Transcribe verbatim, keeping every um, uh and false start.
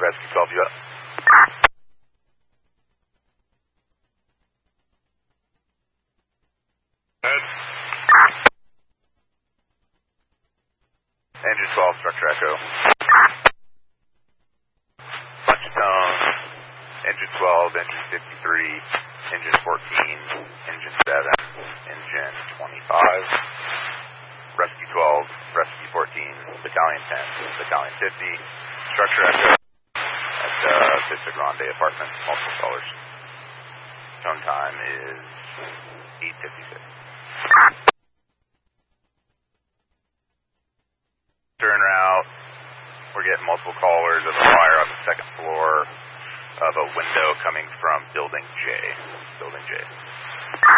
Rescue twelve, you up? Good. Engine twelve, structure echo. Bunch of tone. Engine twelve, engine fifty-three, engine fourteen, engine seven, engine twenty-five. Rescue twelve, Rescue fourteen, Battalion ten, Battalion fifty, structure echo at uh, Vista Grande Apartments, multiple colors. Tone time is eight fifty-six. Turn route, we're getting multiple callers of a fire on the second floor of a window coming from Building J. Building J.